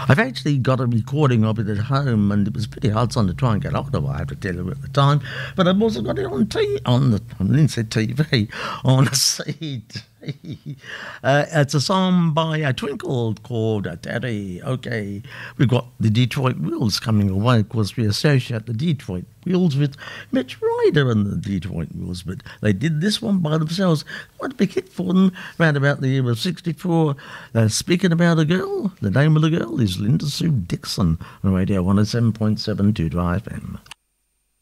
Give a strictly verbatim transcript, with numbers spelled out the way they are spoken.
I've actually got a recording of it at home, and it was pretty hard son to try and get hold of, I have to tell you, at the time. But I've also got it on T on the I didn't say T V on a C D. Uh, it's a song by a Twinkle called Daddy. Okay, we've got the Detroit Wheels coming away. Of course, we associate the Detroit Wheels with Mitch Ryder and the Detroit Wheels, but they did this one by themselves. What a big hit for them round about the year of sixty-four. Uh, speaking about a girl, the name of the girl is Linda Sue Dixon on Radio one oh seven point seven Deirdre F M.